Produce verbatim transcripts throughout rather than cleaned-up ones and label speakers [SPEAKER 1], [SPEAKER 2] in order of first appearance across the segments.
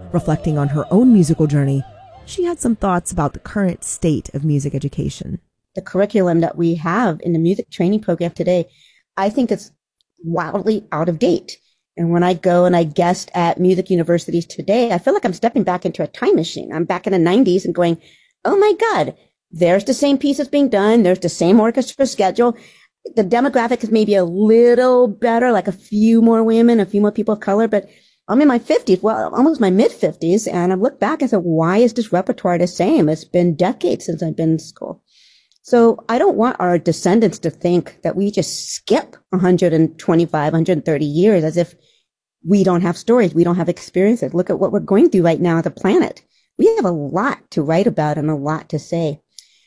[SPEAKER 1] Reflecting on her own musical journey, she had some thoughts about the current state of music education.
[SPEAKER 2] The curriculum that we have in the music training program today, I think it's wildly out of date. And when I go and I guest at music universities today, I feel like I'm stepping back into a time machine. I'm back in the nineties and going, oh my God, there's the same pieces being done. There's the same orchestra schedule. The demographic is maybe a little better, like a few more women, a few more people of color, but I'm in my fifties, well, almost my mid fifties. And I look back and said, why is this repertoire the same? It's been decades since I've been in school. So I don't want our descendants to think that we just skip one hundred twenty-five, one hundred thirty years as if we don't have stories. We don't have experiences. Look at what we're going through right now as a planet. We have a lot to write about and a lot to say.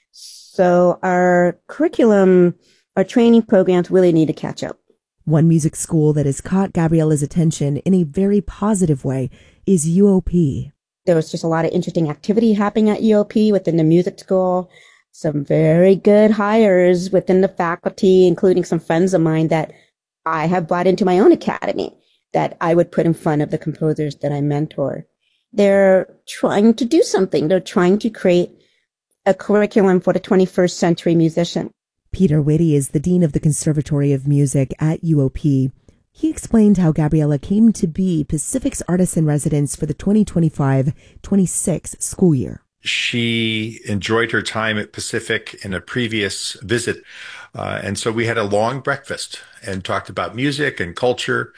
[SPEAKER 2] So our curriculum, our training programs really need to catch up.
[SPEAKER 1] One music school that has caught Gabriella's attention in a very positive way is U O P.
[SPEAKER 2] There was just a lot of interesting activity happening at U O P within the music school. Some very good hires within the faculty, including some friends of mine that I have brought into my own academy that I would put in front of the composers that I mentor. They're trying to do something. They're trying to create a curriculum for the twenty-first century musician.
[SPEAKER 1] Peter Whitty is the Dean of the Conservatory of Music at U O P. He explained how Gabriella came to be Pacific's Artist in Residence for the twenty twenty-five twenty-six school year.
[SPEAKER 3] She enjoyed her time at Pacific in a previous visit. Uh, and so we had a long breakfast and talked about music and culture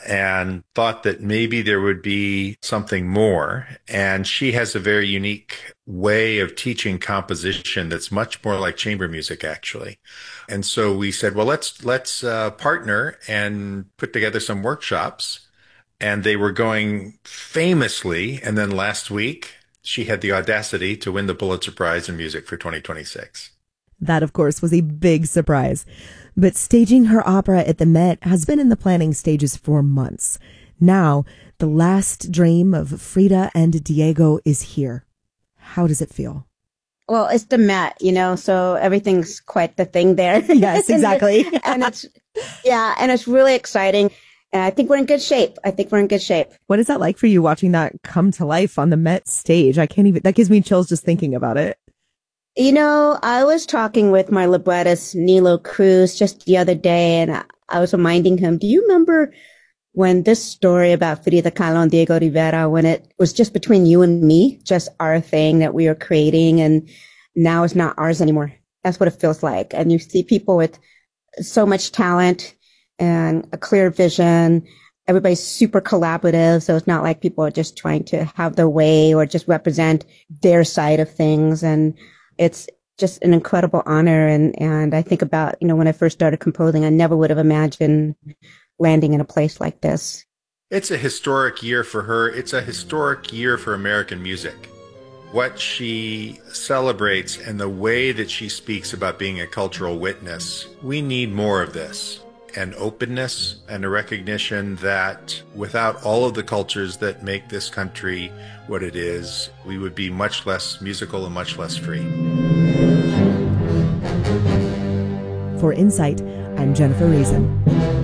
[SPEAKER 3] and thought that maybe there would be something more. And she has a very unique way of teaching composition that's much more like chamber music, actually. And so we said, well, let's, let's uh, partner and put together some workshops. And they were going famously. And then last week, she had the audacity to win the Pulitzer Prize in Music for twenty twenty-six.
[SPEAKER 1] That, of course, was a big surprise. But staging her opera at the Met has been in the planning stages for months. Now, the last dream of Frida and Diego is here. How does it feel?
[SPEAKER 2] Well, it's the Met, you know, so everything's quite the thing there.
[SPEAKER 1] Yes, exactly.
[SPEAKER 2] and, and it's, yeah, and it's really exciting. And I think we're in good shape. I think we're in good shape.
[SPEAKER 1] What is that like for you watching that come to life on the Met stage? I can't even, that gives me chills just thinking about it.
[SPEAKER 2] You know, I was talking with my librettist, Nilo Cruz, just the other day, and I was reminding him, do you remember when this story about Frida Kahlo and Diego Rivera, when it was just between you and me, just our thing that we were creating, and now it's not ours anymore? That's what it feels like. And you see people with so much talent and a clear vision. Everybody's super collaborative. So it's not like people are just trying to have their way or just represent their side of things. And it's just an incredible honor. And, and I think about, you know, when I first started composing, I never would have imagined landing in a place like this.
[SPEAKER 3] It's a historic year for her. It's a historic year for American music. What she celebrates and the way that she speaks about being a cultural witness, we need more of this. And openness and a recognition that without all of the cultures that make this country what it is, we would be much less musical and much less free.
[SPEAKER 1] For Insight, I'm Jennifer Reason.